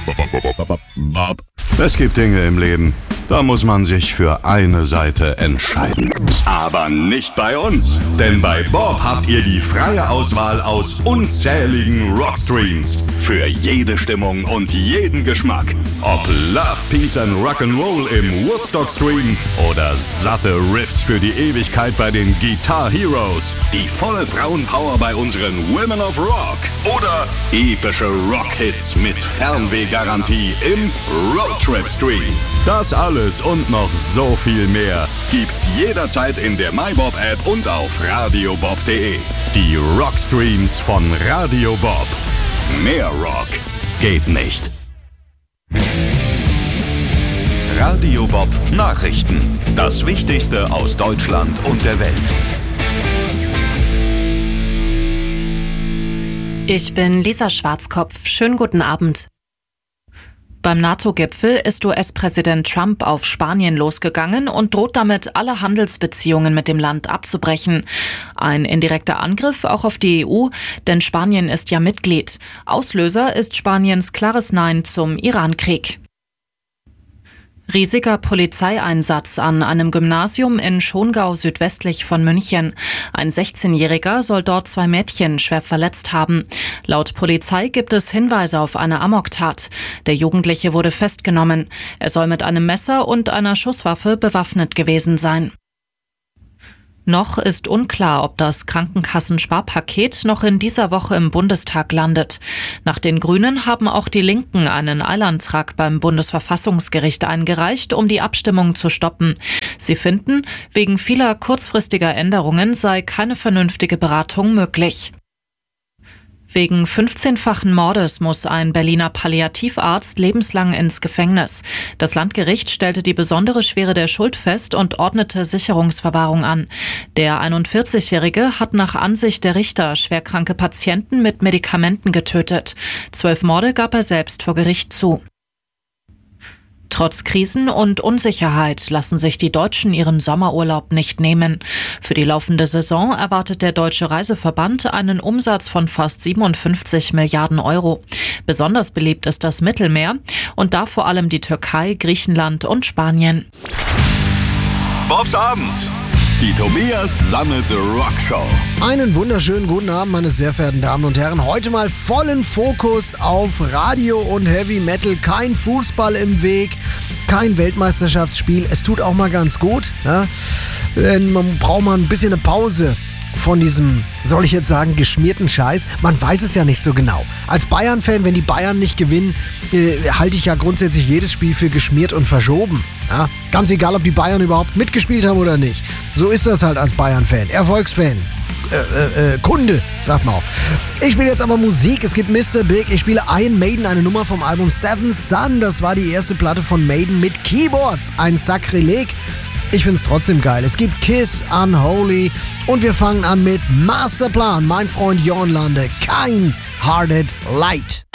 Es gibt Dinge im Leben, da muss man sich für eine Seite entscheiden. Aber nicht bei uns, denn bei Bob habt ihr die freie Auswahl aus unzähligen Rockstreams. Für jede Stimmung und jeden Geschmack. Ob Love, Peace and Rock'n'Roll im Woodstock-Stream oder satte Riffs für die Ewigkeit bei den Guitar Heroes. Die volle Frauenpower bei unseren Women of Rock. Oder epische Rockhits mit Fernwehgarantie im Roadtrip-Stream. Das alles und noch so viel mehr gibt's jederzeit in der MyBob-App und auf radiobob.de. Die Rockstreams von Radio Bob. Mehr Rock geht nicht. Radio Bob Nachrichten. Das Wichtigste aus Deutschland und der Welt. Ich bin Lisa Schwarzkopf. Schönen guten Abend. Beim NATO-Gipfel ist US-Präsident Trump auf Spanien losgegangen und droht damit, alle Handelsbeziehungen mit dem Land abzubrechen. Ein indirekter Angriff auch auf die EU, denn Spanien ist ja Mitglied. Auslöser ist Spaniens klares Nein zum Iran-Krieg. Riesiger Polizeieinsatz an einem Gymnasium in Schongau südwestlich von München. Ein 16-Jähriger soll dort 2 Mädchen schwer verletzt haben. Laut Polizei gibt es Hinweise auf eine Amoktat. Der Jugendliche wurde festgenommen. Er soll mit einem Messer und einer Schusswaffe bewaffnet gewesen sein. Noch ist unklar, ob das Krankenkassensparpaket noch in dieser Woche im Bundestag landet. Nach den Grünen haben auch die Linken einen Eilantrag beim Bundesverfassungsgericht eingereicht, um die Abstimmung zu stoppen. Sie finden, wegen vieler kurzfristiger Änderungen sei keine vernünftige Beratung möglich. Wegen 15-fachen Mordes muss ein Berliner Palliativarzt lebenslang ins Gefängnis. Das Landgericht stellte die besondere Schwere der Schuld fest und ordnete Sicherungsverwahrung an. Der 41-Jährige hat nach Ansicht der Richter schwerkranke Patienten mit Medikamenten getötet. 12 Morde gab er selbst vor Gericht zu. Trotz Krisen und Unsicherheit lassen sich die Deutschen ihren Sommerurlaub nicht nehmen. Für die laufende Saison erwartet der Deutsche Reiseverband einen Umsatz von fast 57 Milliarden Euro. Besonders beliebt ist das Mittelmeer und da vor allem die Türkei, Griechenland und Spanien. Bobs Abend. Die Tobias Sammelte Rockshow. Einen wunderschönen guten Abend, meine sehr verehrten Damen und Herren. Heute mal vollen Fokus auf Radio und Heavy Metal. Kein Fußball im Weg, kein Weltmeisterschaftsspiel. Es tut auch mal ganz gut. Ja? Denn man braucht mal ein bisschen eine Pause von diesem, soll ich jetzt sagen, geschmierten Scheiß. Man weiß es ja nicht so genau. Als Bayern-Fan, wenn die Bayern nicht gewinnen, halte ich ja grundsätzlich jedes Spiel für geschmiert und verschoben. Ja? Ganz egal, ob die Bayern überhaupt mitgespielt haben oder nicht. So ist das halt als Bayern-Fan. Erfolgsfan. Kunde, sagt man auch. Ich spiele jetzt aber Musik. Es gibt Mr. Big. Ich spiele Iron Maiden, eine Nummer vom Album Seventh Son. Das war die erste Platte von Maiden mit Keyboards. Ein Sakrileg. Ich find's trotzdem geil. Es gibt Kiss, Unholy und wir fangen an mit Masterplan. Mein Freund Jörn Lande, kein Hearted Light.